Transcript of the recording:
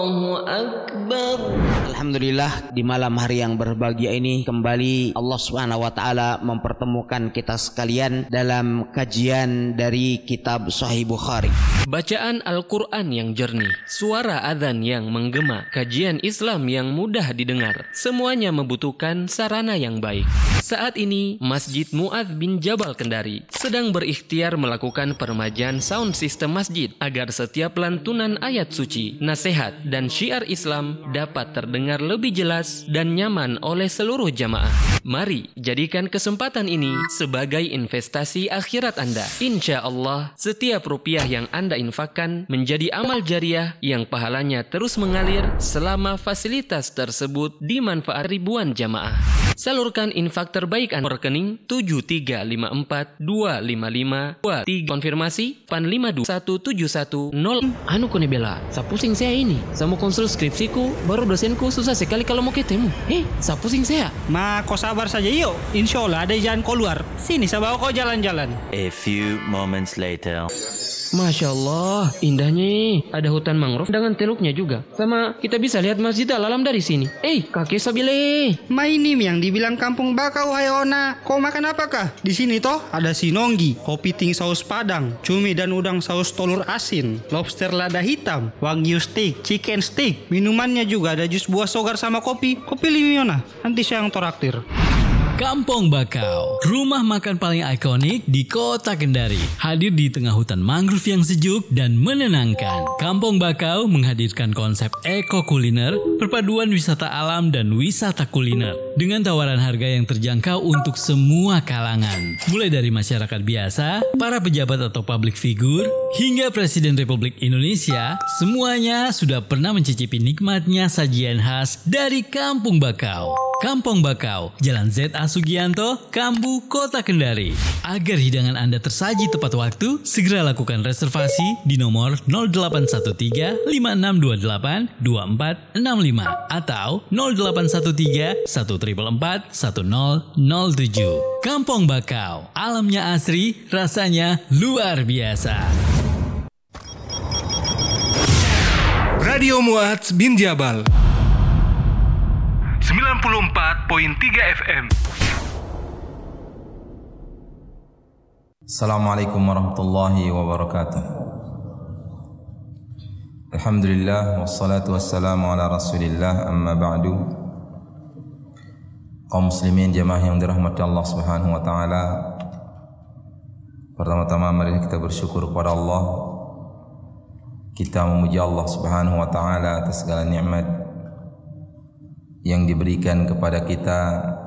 Allahu Akbar. Alhamdulillah, di malam hari yang berbahagia ini kembali Allah Subhanahu wa taala mempertemukan kita sekalian dalam kajian dari kitab Sahih Bukhari. Bacaan Al-Quran yang jernih, suara adzan yang menggema, kajian Islam yang mudah didengar, semuanya membutuhkan sarana yang baik. Saat ini, Masjid Mu'adz bin Jabal Kendari sedang berikhtiar melakukan peremajaan sound system masjid agar setiap lantunan ayat suci, nasihat, dan syiar Islam dapat terdengar lebih jelas dan nyaman oleh seluruh jamaah. Mari jadikan kesempatan ini sebagai investasi akhirat Anda. Insya Allah, setiap rupiah yang Anda infakkan menjadi amal jariah yang pahalanya terus mengalir selama fasilitas tersebut dimanfaat ribuan jamaah. Salurkan infak terbaik Anda rekening 735425523. Konfirmasi 85217110. Anu kone bela, sa pusing saya ini. Saya mau konsul skripsiku, baru dosenku susah sekali kalau mau ketemu. Sa pusing saya. Ma, kau sabar saja yuk. Insya Allah ada jalan keluar. Sini saya bawa kau jalan-jalan. A few moments later. Masya Allah, indahnya. Ada hutan mangrove dengan teluknya juga. Sama kita bisa lihat Masjid Al-Alam dari sini. Kakek Sabile. Ma, ini yang dibilang kampung bakau, hai Ona. Kau makan apakah? Di sini toh ada sinonggi, kopi ting saus padang, cumi dan udang saus telur asin, lobster lada hitam, wagyu steak, chicken steak. Minumannya juga ada jus buah sogar sama kopi. Kopi limiona. Nanti saya yang toraktir. Kampung Bakau, rumah makan paling ikonik di kota Kendari. Hadir di tengah hutan mangrove yang sejuk dan menenangkan. Kampung Bakau menghadirkan konsep eko kuliner, perpaduan wisata alam dan wisata kuliner. Dengan tawaran harga yang terjangkau untuk semua kalangan. Mulai dari masyarakat biasa, para pejabat atau public figure, hingga Presiden Republik Indonesia, semuanya sudah pernah mencicipi nikmatnya sajian khas dari Kampung Bakau. Kampung Bakau, Jalan Z.A. Sugianto, Kambu, Kota Kendari. Agar hidangan Anda tersaji tepat waktu, segera lakukan reservasi di nomor 0813 5628 2465 atau 0813 1444 1007. Kampung Bakau, alamnya asri, rasanya luar biasa. Radio Mu'adz bin Jabal 94.3 FM. Assalamualaikum warahmatullahi wabarakatuh. Alhamdulillah wassalatu wassalamu ala Rasulillah, amma ba'du. Kaum muslimin jamaah yang dirahmati Allah Subhanahu wa taala. Pertama-tama mari kita bersyukur kepada Allah. Kita memuji Allah Subhanahu wa taala atas segala nikmat yang diberikan kepada kita